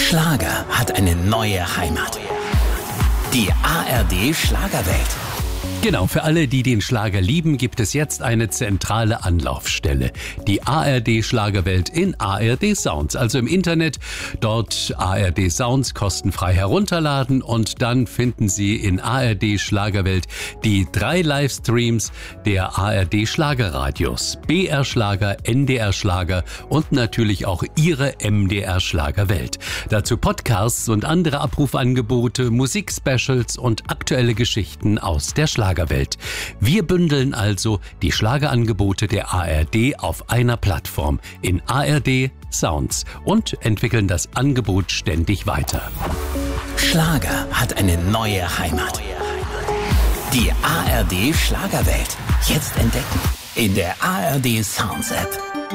Schlager hat eine neue Heimat. Die ARD Schlagerwelt. Genau, für alle, die den Schlager lieben, gibt es jetzt eine zentrale Anlaufstelle. Die ARD Schlagerwelt in ARD Sounds, also im Internet. Dort ARD Sounds kostenfrei herunterladen und dann finden Sie in ARD Schlagerwelt die 3 Livestreams der ARD Schlagerradios. BR Schlager, NDR Schlager und natürlich auch Ihre MDR Schlagerwelt. Dazu Podcasts und andere Abrufangebote, Musikspecials und aktuelle Geschichten aus der Schlagerwelt. Wir bündeln also die Schlagerangebote der ARD auf einer Plattform in ARD Sounds und entwickeln das Angebot ständig weiter. Schlager hat eine neue Heimat. Die ARD Schlagerwelt. Jetzt entdecken in der ARD Sounds App.